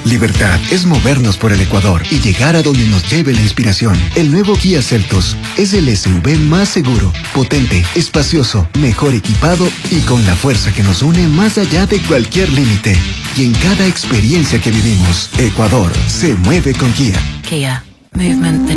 Libertad es movernos por el Ecuador y llegar a donde nos lleve la inspiración. El nuevo Kia Seltos es el SUV más seguro, potente, espacioso, mejor equipado y con la fuerza que nos une más allá de cualquier límite. Y en cada experiencia que vivimos, Ecuador se mueve con Kia. Kia. Movement that